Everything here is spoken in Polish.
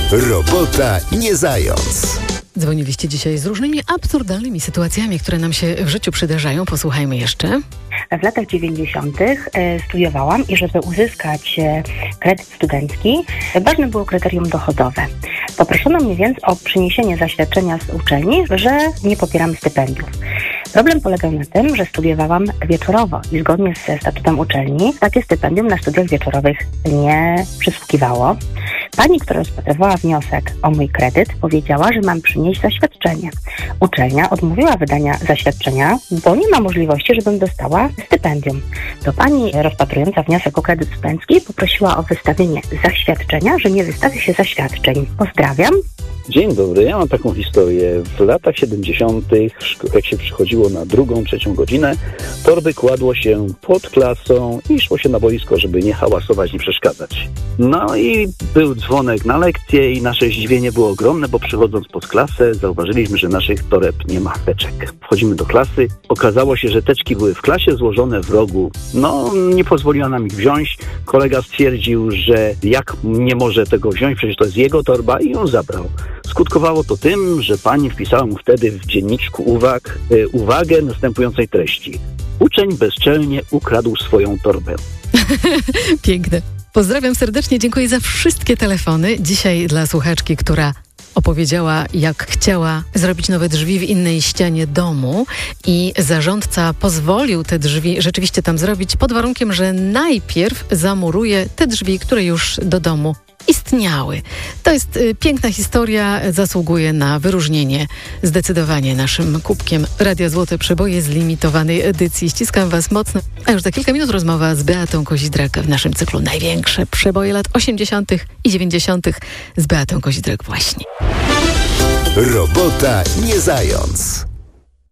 Robota nie zając. Dzwoniliście dzisiaj z różnymi absurdalnymi sytuacjami, które nam się w życiu przydarzają. Posłuchajmy jeszcze. W latach 90. studiowałam i żeby uzyskać kredyt studencki, ważne było kryterium dochodowe. Poproszono mnie więc o przyniesienie zaświadczenia z uczelni, że nie pobieram stypendiów. Problem polegał na tym, że studiowałam wieczorowo i zgodnie ze statutem uczelni takie stypendium na studiach wieczorowych nie przysługiwało. Pani, która rozpatrywała wniosek o mój kredyt, powiedziała, że mam przynieść zaświadczenie. Uczelnia odmówiła wydania zaświadczenia, bo nie ma możliwości, żebym dostała stypendium. To pani rozpatrująca wniosek o kredyt studencki poprosiła o wystawienie zaświadczenia, że nie wystawi się zaświadczeń. Pozdrawiam. Dzień dobry, ja mam taką historię. W latach 70., jak się przychodziło na 2., 3. godzinę, torby kładło się pod klasą i szło się na boisko, żeby nie hałasować, nie przeszkadzać. No i był dzwonek na lekcję i nasze zdziwienie było ogromne, bo przychodząc pod klasę zauważyliśmy, że naszych toreb nie ma teczek. Wchodzimy do klasy, okazało się, że teczki były w klasie złożone w rogu. No, nie pozwoliła nam ich wziąć. Kolega stwierdził, że jak nie może tego wziąć, przecież to jest jego torba i ją zabrał. Skutkowało to tym, że pani wpisała mu wtedy w dzienniczku uwagę następującej treści. Uczeń bezczelnie ukradł swoją torbę. Piękne. Pozdrawiam serdecznie, dziękuję za wszystkie telefony. Dzisiaj dla słuchaczki, która opowiedziała, jak chciała zrobić nowe drzwi w innej ścianie domu i zarządca pozwolił te drzwi rzeczywiście tam zrobić pod warunkiem, że najpierw zamuruje te drzwi, które już do domu istniały. To jest piękna historia, zasługuje na wyróżnienie zdecydowanie naszym kubkiem Radia Złote Przeboje z limitowanej edycji. Ściskam Was mocno. A już za kilka minut rozmowa z Beatą Kozidrak w naszym cyklu Największe przeboje lat 80. i 90. z Beatą Kozidrak właśnie. Robota nie zając.